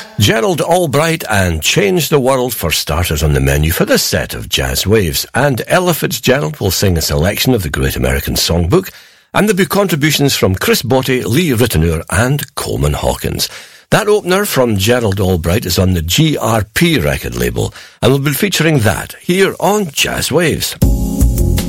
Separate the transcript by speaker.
Speaker 1: Gerald Albright and Change the World for starters on the menu for this set of Jazz Waves, and Ella Fitzgerald will sing a selection of the Great American Songbook, and there'll be contributions from Chris Botti, Lee Ritenour and Coleman Hawkins. That opener from Gerald Albright is on the GRP record label, and we'll be featuring that here on Jazz Waves.